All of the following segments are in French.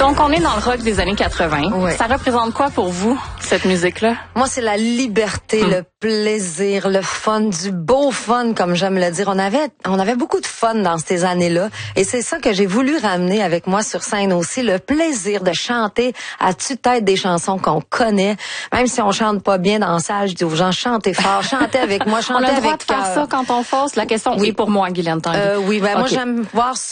Donc, on est dans le rock des années 80. Oui. Ça représente quoi pour vous, cette musique-là? Moi, c'est la liberté, le plaisir, le fun, du beau fun, comme j'aime le dire. On avait beaucoup de fun dans ces années-là. Et c'est ça que j'ai voulu ramener avec moi sur scène aussi. Le plaisir de chanter à tue-tête des chansons qu'on connaît. Même si on chante pas bien dans la salle, je dis aux gens, chantez fort, chantez avec moi, chantez avec On a le droit de faire ça quand on force. La question est pour moi, Guylaine Tanguay. Oui, ben moi, j'aime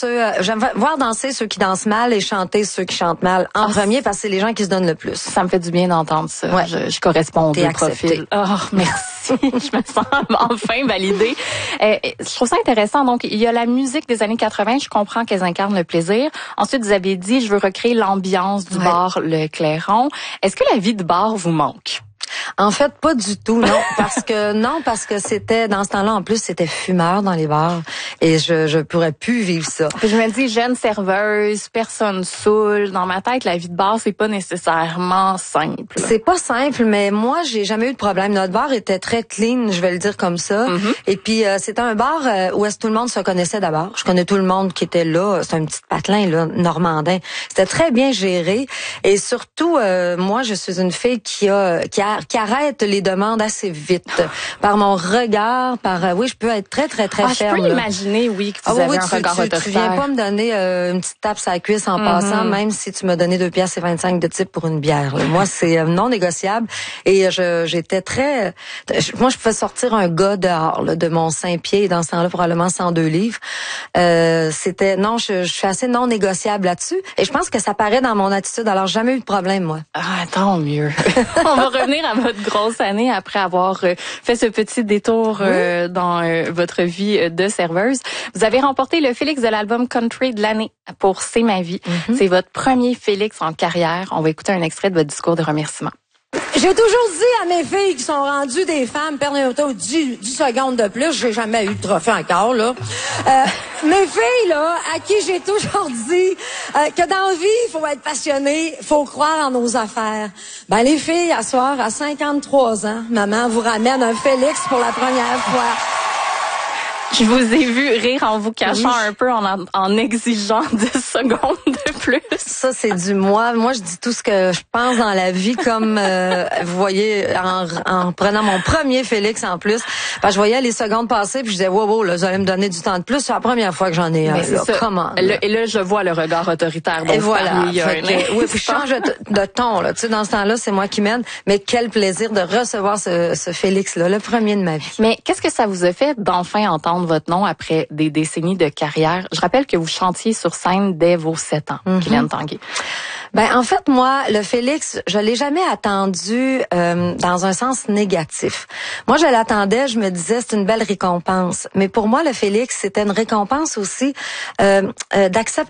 voir danser ceux qui dansent mal et chanter ceux qui chantent mal en premier parce que c'est les gens qui se donnent le plus. Ça me fait du bien d'entendre ça. Ouais. Je corresponds aux deux profils. Oh, merci. Je me sens enfin validée. Je trouve ça intéressant. Donc, il y a la musique des années 80. Je comprends qu'elles incarnent le plaisir. Ensuite, vous avez dit, je veux recréer l'ambiance du bar Le Clairon. Est-ce que la vie de bar vous manque? En fait, pas du tout, non, parce que c'était dans ce temps-là en plus c'était fumeur dans les bars et je pourrais plus vivre ça. Puis je me dis jeune serveuse, personne saoule. Dans ma tête, la vie de bar c'est pas nécessairement simple. C'est pas simple, mais moi j'ai jamais eu de problème. Notre bar était très clean, je vais le dire comme ça. Et puis c'était un bar où est-ce que tout le monde se connaissait d'abord. Je connais tout le monde qui était là. C'est un petit patelin là, normandin. C'était très bien géré et surtout moi je suis une fille qui arrête les demandes assez vite par mon regard, oui, je peux être très ferme. Je peux imaginer, oui, que vous avez un regard autoritaire. Tu viens pas me donner une petite tape sur la cuisse en passant, même si tu m'as donné 2,25 de type pour une bière. Là. Moi, c'est non négociable. Et j'étais très... Moi, je pouvais sortir un gars dehors là, de mon 5 pieds, dans ce temps-là, probablement 102 livres. C'était... Non, je suis assez non négociable là-dessus. Et je pense que ça paraît dans mon attitude. Alors, jamais eu de problème, moi. Ah, tant mieux. On va revenir à votre grosse année après avoir fait ce petit détour dans votre vie de serveuse. Vous avez remporté le Félix de l'album Country de l'année pour C'est ma vie. C'est votre premier Félix en carrière. On va écouter un extrait de votre discours de remerciement. J'ai toujours dit à mes filles qui sont rendues des femmes, perdez auto 10 secondes de plus, j'ai jamais eu de trophée encore, là. Mes filles, là, à qui j'ai toujours dit que dans la vie, il faut être passionné, il faut croire en nos affaires. Ben, les filles, à soir, à 53 ans, maman vous ramène un Félix pour la première fois. Je vous ai vu rire en vous cachant un peu, en exigeant 10 secondes de plus. Ça, c'est du moi. Moi, je dis tout ce que je pense dans la vie, comme vous voyez, en prenant mon premier Félix en plus. Parce que je voyais les secondes passer, puis je disais, wow, là, vous allez me donner du temps de plus. C'est la première fois que j'en ai un. Comment? Et là, je vois le regard autoritaire. Et voilà. Oui, puis je change de ton. Là. Tu sais, dans ce temps-là, c'est moi qui mène. Mais quel plaisir de recevoir ce Félix-là, le premier de ma vie. Mais qu'est-ce que ça vous a fait d'enfin entendre votre nom après des décennies de carrière? Je rappelle que vous chantiez sur scène dès vos 7 ans, Guylaine Tanguay. Ben en fait moi le Félix je l'ai jamais attendu dans un sens négatif. Moi je l'attendais, je me disais c'est une belle récompense. Mais pour moi le Félix c'était une récompense aussi d'accepter